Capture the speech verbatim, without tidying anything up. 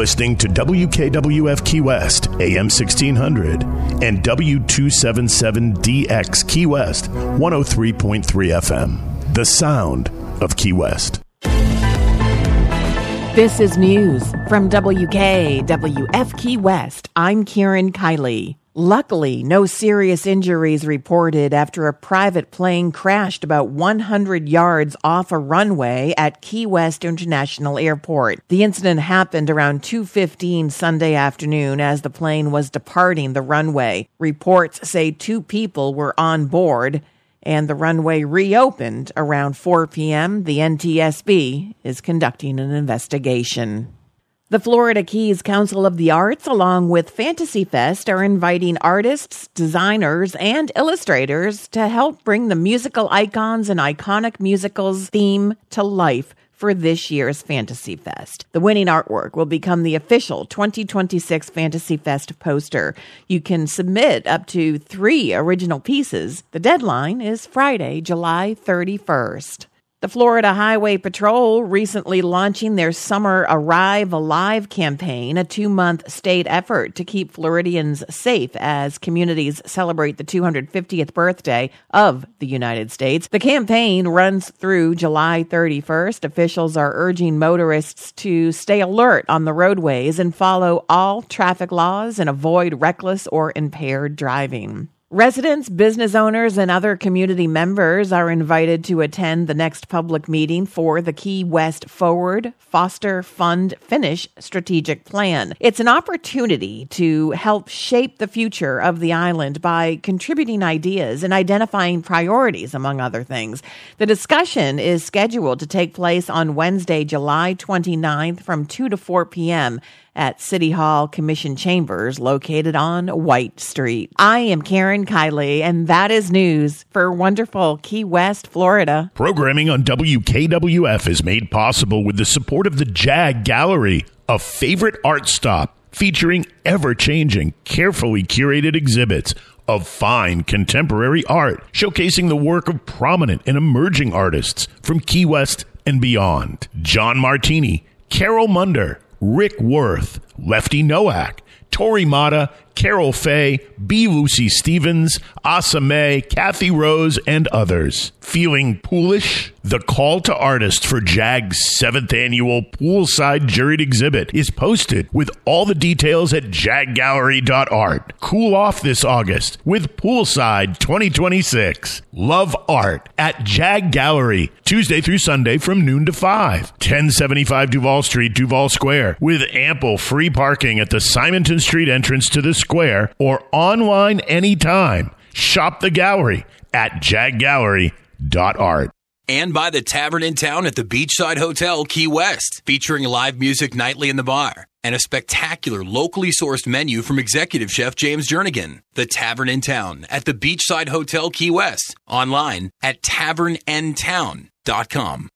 listening to W K W F Key West, A M sixteen hundred, and W two seventy-seven D X Key West, one oh three point three F M. The sound of Key West. This is news from W K W F Key West. I'm Karen Kiley. Luckily, no serious injuries reported after a private plane crashed about one hundred yards off a runway at Key West International Airport. The incident happened around two fifteen Sunday afternoon as the plane was departing the runway. Reports say two people were on board, and the runway reopened around four p.m. The N T S B is conducting an investigation. The Florida Keys Council of the Arts, along with Fantasy Fest, are inviting artists, designers, and illustrators to help bring the musical icons and iconic musicals theme to life for this year's Fantasy Fest. The winning artwork will become the official twenty twenty-six Fantasy Fest poster. You can submit up to three original pieces. The deadline is Friday, July thirty-first. The Florida Highway Patrol recently launching their Summer Arrive Alive campaign, a two-month state effort to keep Floridians safe as communities celebrate the two hundred fiftieth birthday of the United States. The campaign runs through July thirty-first. Officials are urging motorists to stay alert on the roadways and follow all traffic laws and avoid reckless or impaired driving. Residents, business owners, and other community members are invited to attend the next public meeting for the Key West Forward Foster Fund Finish Strategic Plan. It's an opportunity to help shape the future of the island by contributing ideas and identifying priorities, among other things. The discussion is scheduled to take place on Wednesday, July twenty-ninth from two to four p.m. at City Hall Commission Chambers located on White Street. I am Karen Kiley, and that is news for wonderful Key West, Florida. Programming on W K W F is made possible with the support of the JAG Gallery, a favorite art stop featuring ever-changing, carefully curated exhibits of fine contemporary art, showcasing the work of prominent and emerging artists from Key West and beyond. John Martini, Carol Munder, Rick Worth, Lefty Nowak, Tori Mata, Carol Fay, B. Lucy Stevens, Asa May, Kathy Rose, and others. Feeling poolish? The call to artists for JAG's seventh annual Poolside Juried Exhibit is posted with all the details at jag gallery dot art. Cool off this August with Poolside twenty twenty-six. Love art at JAG Gallery, Tuesday through Sunday from noon to five. ten seventy-five Duval Street, Duval Square, with ample free parking at the Simonton Street entrance to the square or online anytime. Shop the gallery at jag gallery dot art. And by the Tavern in Town at the Beachside Hotel, Key West, featuring live music nightly in the bar and a spectacular locally sourced menu from executive chef James Jernigan. The Tavern in Town at the Beachside Hotel, Key West, online at tavern n town dot com.